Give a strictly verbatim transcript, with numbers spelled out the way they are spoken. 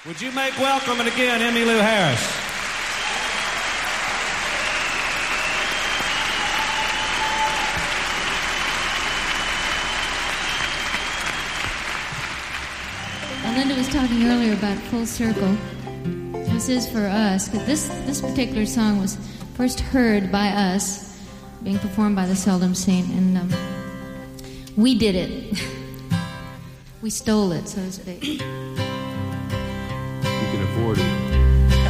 Would you make welcome and again Emmylou Harris? Linda was talking earlier about Full Circle. This is for us, because this, this particular song was first heard by us, being performed by the Seldom Scene, and um, we did it. We stole it, so to speak. You can afford it.